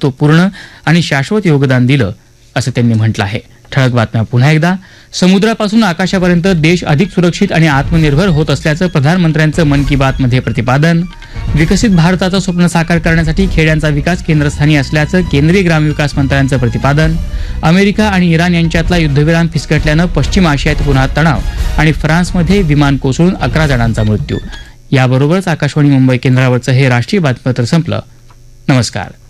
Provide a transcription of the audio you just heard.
महत्त्वपूर्ण आणि शाश्वत योगदान दिलं असं त्यांनी म्हटलं आहे. ठळक बातम्या पुन्हा एकदा. समुद्रापासून आकाशापर्यंत देश अधिक सुरक्षित आणि आत्मनिर्भर होत असल्याचं प्रधानमंत्र्यांचं मन की बात मध्ये प्रतिपादन. विकसित भारताचं स्वप्न साकार करण्यासाठी खेड्यांचा विकास केंद्रस्थानी असल्याचं केंद्रीय ग्रामविकास मंत्र्यांचं प्रतिपादन. अमेरिका आणि इराण यांच्यातला युद्धविराम फिसकटल्यानं पश्चिम आशियात पुन्हा तणाव आणि फ्रान्समध्ये विमान कोसळून 11 जणांचा मृत्यू. याबरोबरच आकाशवाणी मुंबई केंद्रावरचं हे राष्ट्रीय बातमीपत्र संपलं. नमस्कार.